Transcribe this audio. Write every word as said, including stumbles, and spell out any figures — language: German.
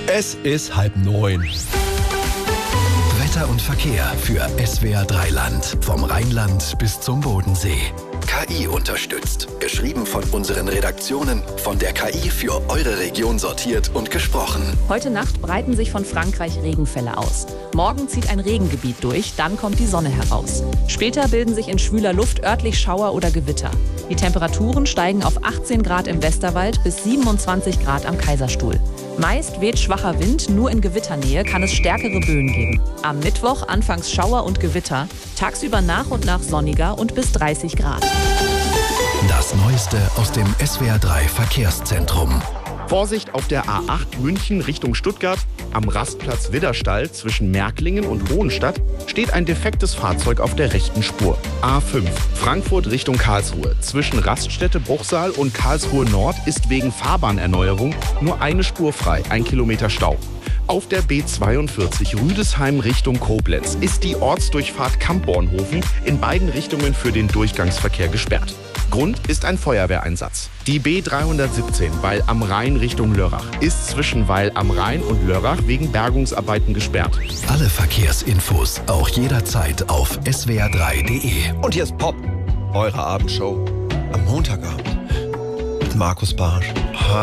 Es ist halb neun. Wetter und Verkehr für S W R drei Land. Vom Rheinland bis zum Bodensee. K I unterstützt. Geschrieben von unseren Redaktionen, von der K I für eure Region sortiert und gesprochen. Heute Nacht breiten sich von Frankreich Regenfälle aus. Morgen zieht ein Regengebiet durch, dann kommt die Sonne heraus. Später bilden sich in schwüler Luft örtlich Schauer oder Gewitter. Die Temperaturen steigen auf achtzehn Grad im Westerwald bis siebenundzwanzig Grad am Kaiserstuhl. Meist weht schwacher Wind, nur in Gewitternähe kann es stärkere Böen geben. Am Mittwoch anfangs Schauer und Gewitter, tagsüber nach und nach sonniger und bis dreißig Grad. Das Neueste aus dem S W R drei Verkehrszentrum. Vorsicht auf der A acht München Richtung Stuttgart. Am Rastplatz Widderstall zwischen Märklingen und Hohenstadt steht ein defektes Fahrzeug auf der rechten Spur. A fünf Frankfurt Richtung Karlsruhe. Zwischen Raststätte Bruchsal und Karlsruhe Nord ist wegen Fahrbahnerneuerung nur eine Spur frei, ein Kilometer Stau. Auf der B zweiundvierzig Rüdesheim Richtung Koblenz ist die Ortsdurchfahrt Kampbornhofen in beiden Richtungen für den Durchgangsverkehr gesperrt. Grund ist ein Feuerwehreinsatz. Die B dreihundertsiebzehn Weil am Rhein Richtung Lörrach ist zwischen Weil am Rhein und Lörrach wegen Bergungsarbeiten gesperrt. Alle Verkehrsinfos auch jederzeit auf S W R drei Punkt D E. Und hier ist Pop, eure Abendshow am Montagabend mit Markus Barsch.